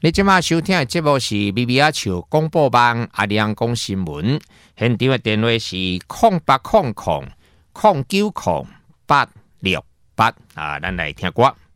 你即马收听的节目是咪咪啊笑广播网阿亮讲新闻，现场的电话是0800090868啊，咱来听歌。